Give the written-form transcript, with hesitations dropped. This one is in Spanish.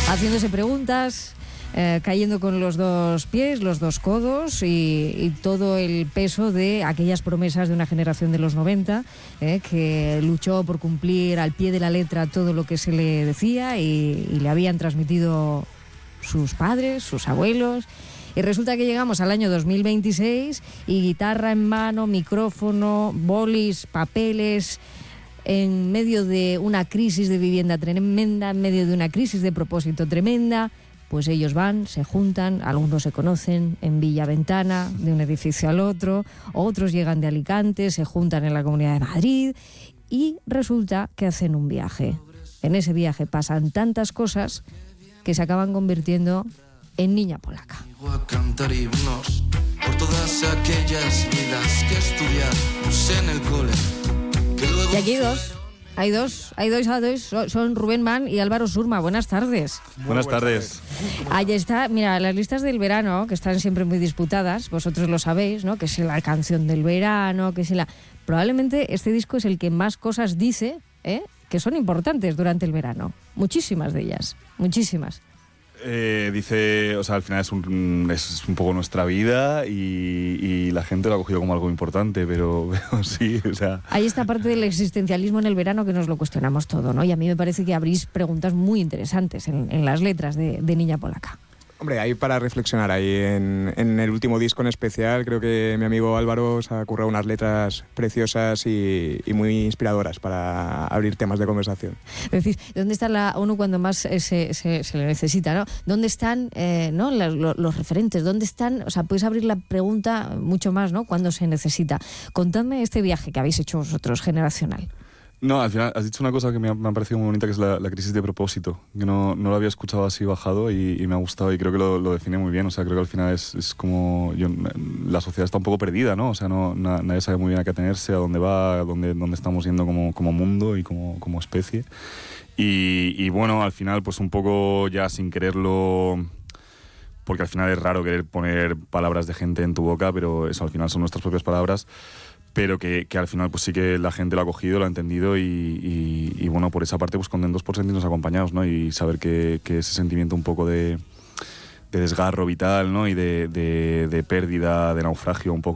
haciéndose preguntas, cayendo con los dos pies, los dos codos y todo el peso de aquellas promesas de una generación de los 90 que luchó por cumplir al pie de la letra todo lo que se le decía y le habían transmitido sus padres, sus abuelos. Y resulta que llegamos al año 2026 y guitarra en mano, micrófono, bolis, papeles, en medio de una crisis de vivienda tremenda, en medio de una crisis de propósito tremenda, pues ellos van, se juntan, algunos se conocen en Villaventana, de un edificio al otro, otros llegan de Alicante, se juntan en la Comunidad de Madrid y resulta que hacen un viaje. En ese viaje pasan tantas cosas que se acaban convirtiendo en Niña Polaca. A cantar himnos por todas aquellas vidas que estudiamos en el cole. Y aquí hay dos, son Rubén Mann y Álvaro Surma. Buenas tardes. Buenas tardes. Ahí está, mira, las listas del verano, que están siempre muy disputadas, vosotros lo sabéis, ¿no? Que es la canción del verano, que es la... Probablemente este disco es el que más cosas dice, que son importantes durante el verano. Muchísimas de ellas, muchísimas. Dice, o sea, al final es un poco nuestra vida y la gente lo ha cogido como algo importante, pero sí, o sea... Hay esta parte del existencialismo en el verano que nos lo cuestionamos todo, ¿no? Y a mí me parece que abrís preguntas muy interesantes en las letras de Niña Polaca. Hombre, hay para reflexionar ahí en el último disco en especial. Creo que mi amigo Álvaro se ha currado unas letras preciosas y muy inspiradoras para abrir temas de conversación. Decís, ¿dónde está la ONU cuando más se le necesita, ¿no? ¿Dónde están ¿no? los referentes? ¿Dónde están? O sea, podéis abrir la pregunta mucho más, ¿no? Cuando se necesita. Contadme este viaje que habéis hecho vosotros, generacional. No, al final has dicho una cosa que me ha parecido muy bonita, que es la crisis de propósito, que no lo había escuchado así bajado y me ha gustado y creo que lo define muy bien. O sea, creo que al final es como... la sociedad está un poco perdida, ¿no? O sea, nadie sabe muy bien a qué atenerse, a dónde va, a dónde estamos yendo como mundo y como especie. Y bueno, al final pues un poco ya sin quererlo... Porque al final es raro querer poner palabras de gente en tu boca, pero eso al final son nuestras propias palabras. Pero que al final pues sí que la gente lo ha cogido, lo ha entendido y bueno, por esa parte pues contentos por sentirnos acompañados, ¿no? Y saber que ese sentimiento un poco de desgarro vital, ¿no? Y de pérdida, de naufragio un poco